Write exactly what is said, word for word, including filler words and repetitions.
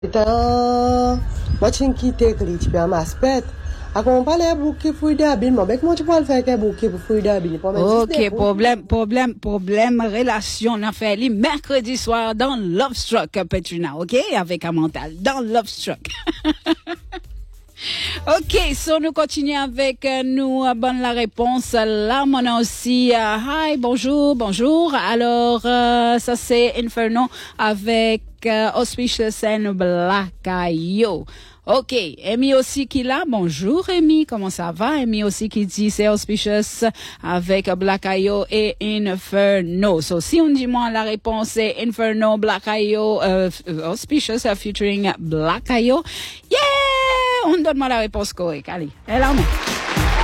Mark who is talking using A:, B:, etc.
A: Então, watching qui te glitch bien aspect. A qu'on parle bouquet fouille d'habile, mon bec, moi tu peux le faire que bouquet pour fouille d'habile.
B: Ok, problème, problème, problème, relation, on a fait les mercredi soir dans Love Struck, Petrina, ok? Avec un mental, dans Love Struck. Ok, so nous continuons avec euh, nous, euh, bonne la réponse. Là, on a aussi, euh, hi, bonjour, bonjour. Alors, euh, ça c'est Inferno avec euh, Auspicious and Black Ayo. Ok, Amy aussi qui là, bonjour Amy, comment ça va? Amy aussi qui dit c'est Auspicious avec Black Ayo et Inferno. So si on dit moi la réponse c'est Inferno, Black Ayo, euh, Auspicious uh, featuring Black Ayo. Yeah! On donne moi la réponse correcte. Allez, elle a moi.